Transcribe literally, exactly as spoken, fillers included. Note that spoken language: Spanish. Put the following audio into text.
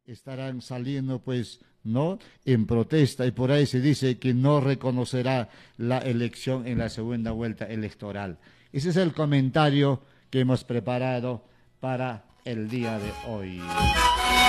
estarán saliendo pues, ¿no?, en protesta, y por ahí se dice que no reconocerá la elección en la segunda vuelta electoral. Ese es el comentario que hemos preparado para el día de hoy.